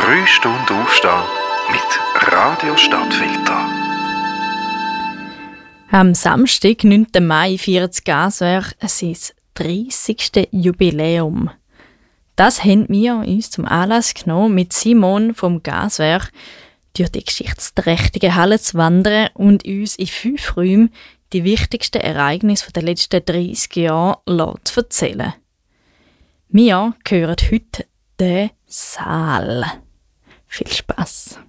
3 Stunden Aufstehen mit Radio Stadtfilter. Am Samstag, 9. Mai, feiert das Gaswerk sein 30. Jubiläum. Das haben wir uns zum Anlass genommen, mit Simon vom Gaswerk durch die geschichtsträchtige Halle zu wandern und uns in 5 Räumen die wichtigsten Ereignisse der letzten 30 Jahre zu erzählen. Wir hören heute den Saal. Viel Spass!